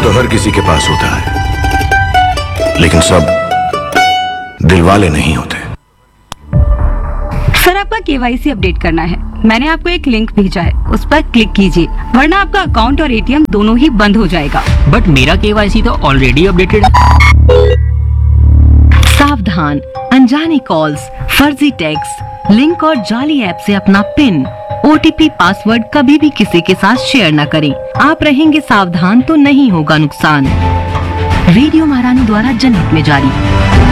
तो हर किसी के पास होता है, लेकिन सब दिलवाले नहीं होते। सर, आपका केवाईसी अपडेट करना है। मैंने आपको एक लिंक भेजा है, उस पर क्लिक कीजिए, वरना आपका अकाउंट और एटीएम दोनों ही बंद हो जाएगा। बट मेरा केवाईसी तो ऑलरेडी अपडेटेड है। सावधान, अनजाने कॉल्स, फर्जी टेक्स्ट, लिंक और जाली ऐप से अपना पिन, ओटीपी, पासवर्ड कभी भी किसी के साथ शेयर न करें। आप रहेंगे सावधान तो नहीं होगा नुकसान। रेडियो महारानी द्वारा जनहित में जारी।